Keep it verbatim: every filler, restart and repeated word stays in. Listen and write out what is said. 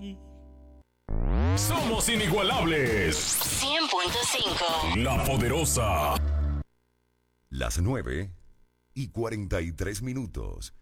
Somos inigualables. cien punto cinco. La Poderosa. Las nueve y cuarenta y tres minutos.